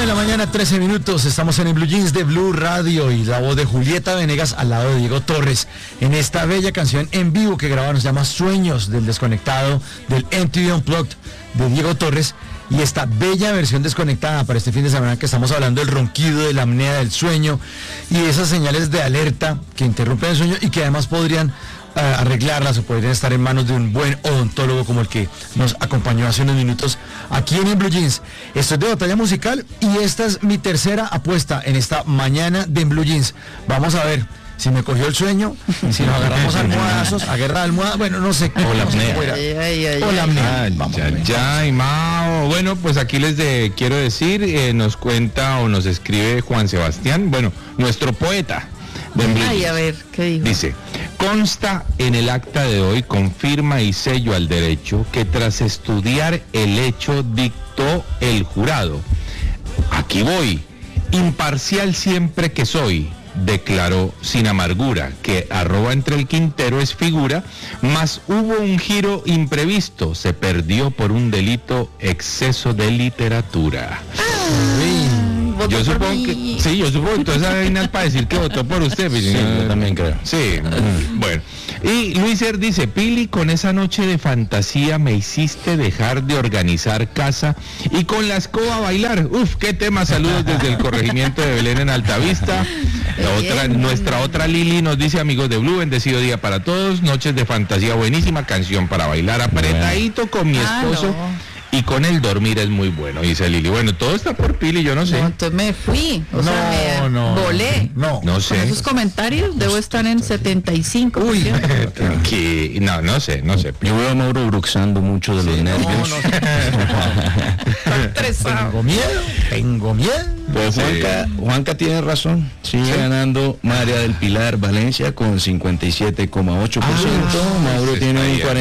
la mañana, 13 minutos. Estamos en el Blue Jeans de Blue Radio y la voz de Julieta Venegas al lado de Diego Torres en esta bella canción en vivo que grabaron, se llama Sueños, del desconectado del MTV Unplugged de Diego Torres. Y esta bella versión desconectada para este fin de semana que estamos hablando del ronquido, de la apnea del sueño y esas señales de alerta que interrumpen el sueño y que además podrían arreglarlas o podrían estar en manos de un buen odontólogo como el que nos acompañó hace unos minutos aquí en Blue Jeans. Esto es de Batalla Musical y esta es mi tercera apuesta en esta mañana de Blue Jeans. Vamos a ver si me cogió el sueño, si nos agarramos almohadazos, a guerra de almohada, bueno, no sé. O la apnea. O la apnea. Ya, Mao. Bueno, pues aquí quiero decir, nos cuenta o nos escribe Juan Sebastián, bueno, nuestro poeta. Ay, a ver, ¿qué dijo? Dice, consta en el acta de hoy con firma y sello al derecho que tras estudiar el hecho dictó el jurado. Aquí voy, imparcial siempre que soy, declaró sin amargura que arroba entre el Quintero es figura, mas hubo un giro imprevisto, se perdió por un delito exceso de literatura. Yo supongo que, sí, yo supongo que toda esa vaina es para decir que votó por usted. Sí, yo también creo. Sí, bueno. Y Luiser dice, Pili, con esa noche de fantasía me hiciste dejar de organizar casa y con la escoba a bailar. Uf, qué tema, saludos desde el corregimiento de Belén en Altavista. Nuestra otra Lili nos dice, amigos de Blue, bendecido día para todos, noches de fantasía buenísima, canción para bailar apretadito con mi esposo. No. Y con el dormir es muy bueno, dice Lili. Bueno, todo está por Pili, yo no sé. No, entonces me fui, volé. No sé. Con esos comentarios debo estar en 75%. Uy, no sé. Yo veo a Mauro bruxando mucho de los nervios. Tengo miedo. Pues Juanca tiene razón. Sigue ganando María del Pilar Valencia con 57,8%. Mauro tiene un 40%.